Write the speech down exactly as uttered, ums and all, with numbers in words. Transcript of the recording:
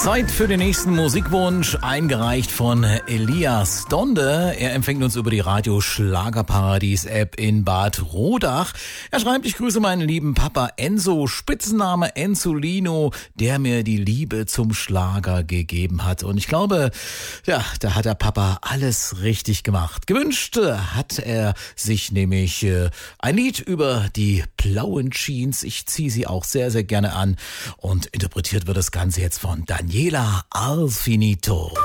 Zeit für den nächsten Musikwunsch, eingereicht von Elias Donde. Er empfängt uns über die Radio Schlagerparadies App in Bad Rodach. Er schreibt: Ich grüße meinen lieben Papa Enzo, Spitzname Enzolino, der mir die Liebe zum Schlager gegeben hat. Und ich glaube, ja, da hat der Papa alles richtig gemacht. Gewünscht hat er sich nämlich äh, ein Lied über die blauen Jeans. Ich ziehe sie auch sehr, sehr gerne an. Und interpretiert wird das Ganze jetzt von Daniela Alfinito.